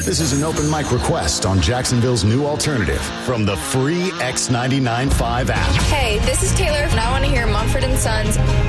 This is an open mic request on Jacksonville's new alternative from the free X99.5 app. Hey, this is Taylor, and I want to hear Mumford & Sons